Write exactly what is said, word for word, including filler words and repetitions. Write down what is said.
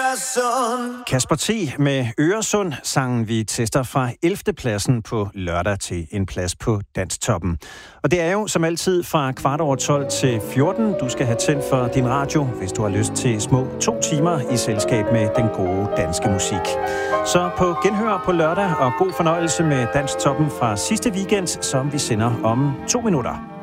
Øresund. Kasper T. med Øresund sangen vi tester fra ellevte pladsen på lørdag til en plads på Dansktoppen. Og det er jo som altid fra kvart over tolv til fjorten. Du skal have tændt for din radio, hvis du har lyst til små to timer i selskab med den gode danske musik. Så på genhør på lørdag og god fornøjelse med Dansktoppen fra sidste weekend, som vi sender om to minutter.